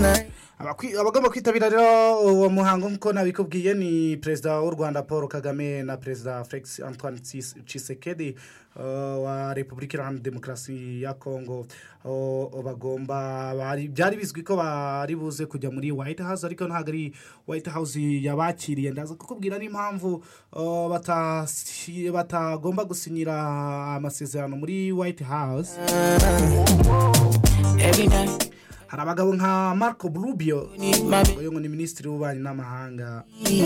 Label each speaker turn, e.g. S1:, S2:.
S1: abagomba kwitabira rero uwo muhango nk'uko nabikubwiye ni perezida w'u Rwanda Paul Kagame na perezida Felix Antoine Tshisekedi wa Repubulika Iharanira Demokarasi ya Congo. Byari bizwi ko bari buze kujya muri White House ariko ntabwo ari White House yabakiriye. Ndaza kukubwira n'impamvu batagomba gusinyira amasezerano muri White House. Hari abagabo nka Marco Rubio uyu ni minisitiri w'ububanyi n'amahanga.